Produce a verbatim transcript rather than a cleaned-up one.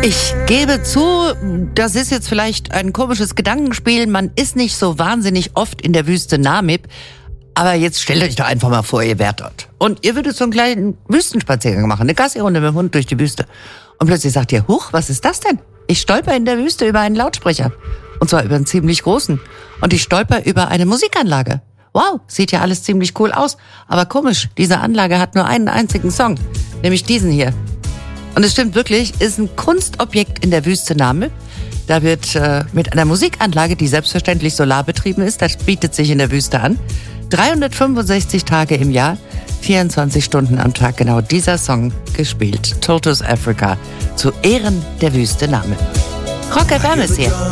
Ich gebe zu, das ist jetzt vielleicht ein komisches Gedankenspiel. Man ist nicht so wahnsinnig oft in der Wüste Namib. Aber jetzt stellt euch doch einfach mal vor, ihr wärt dort. Und ihr würdet so einen kleinen Wüstenspaziergang machen, eine Gassi-Runde mit dem Hund durch die Wüste. Und plötzlich sagt ihr, huch, was ist das denn? Ich stolper in der Wüste über einen Lautsprecher. Und zwar über einen ziemlich großen. Und ich stolper über eine Musikanlage. Wow, sieht ja alles ziemlich cool aus. Aber komisch, diese Anlage hat nur einen einzigen Song. Nämlich diesen hier. Und es stimmt wirklich, ist ein Kunstobjekt in der Wüste Namib. Da wird äh, mit einer Musikanlage, die selbstverständlich solarbetrieben ist, das bietet sich in der Wüste an, dreihundertfünfundsechzig Tage im Jahr, vierundzwanzig Stunden am Tag genau dieser Song gespielt. Tortoise Africa zu Ehren der Wüste Namib. Rock F M ist hier.